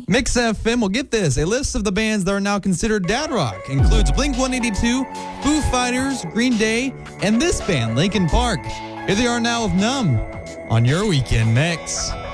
Mix FM will get this. A list of the bands that are now considered dad rock includes Blink-182, Foo Fighters, Green Day, and this band, Linkin Park. Here they are now with Numb on your Weekend Mix.